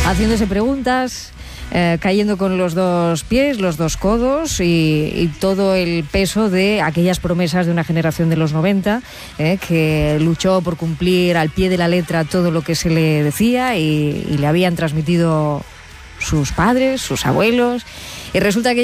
haciéndose preguntas, cayendo con los dos pies, los dos codos y todo el peso de aquellas promesas de una generación de los 90 que luchó por cumplir al pie de la letra todo lo que se le decía y le habían transmitido sus padres, sus abuelos, y resulta que